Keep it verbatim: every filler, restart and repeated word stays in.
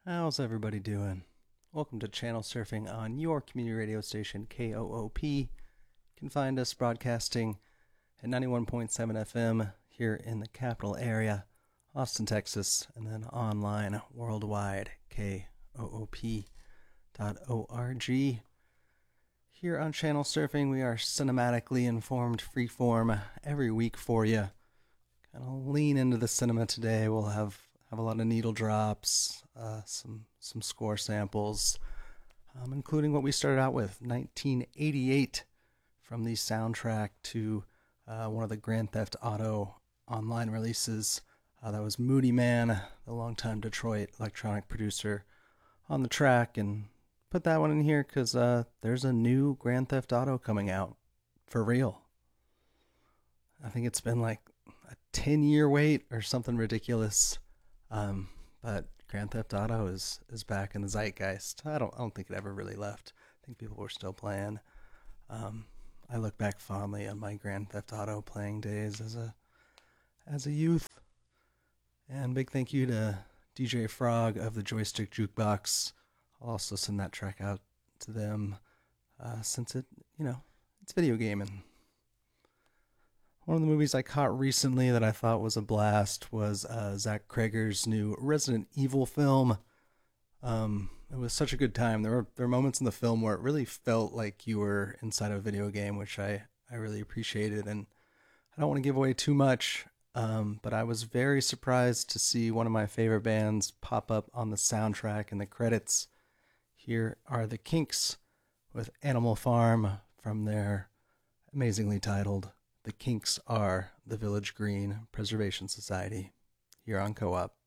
How's everybody doing? Welcome to Channel Surfing on your community radio station, K O O P. You can find us broadcasting at ninety-one point seven F M here in the capital area, Austin, Texas, and then online worldwide, K O O P dot org. Here on Channel Surfing, we are cinematically informed freeform every week for you. Kind of lean into the cinema today. We'll have have a lot of needle drops, uh, some some score samples, um, including what we started out with, nineteen eighty-eight, from the soundtrack to uh, one of the Grand Theft Auto online releases. Uh, that was Moodymann, the longtime Detroit electronic producer, on the track, and put that one in here because uh, there's a new Grand Theft Auto coming out, for real. I think it's been like a ten-year wait or something ridiculous. Um, but Grand Theft Auto is, is back in the zeitgeist. I don't I don't think it ever really left. I think people were still playing. Um, I look back fondly on my Grand Theft Auto playing days as a as a youth. And big thank you to D J Frog of the Joystick Jukebox. I'll also send that track out to them uh, since it, you know, it's video gaming. One of the movies I caught recently that I thought was a blast was uh, Zach Cregger's new Resident Evil film. Um, it was such a good time. There were there were moments in the film where it really felt like you were inside a video game, which I, I really appreciated. And I don't want to give away too much, um, but I was very surprised to see one of my favorite bands pop up on the soundtrack in the credits. Here are the Kinks with Animal Farm from their amazingly titled The Kinks Are the Village Green Preservation Society, here on Co-op.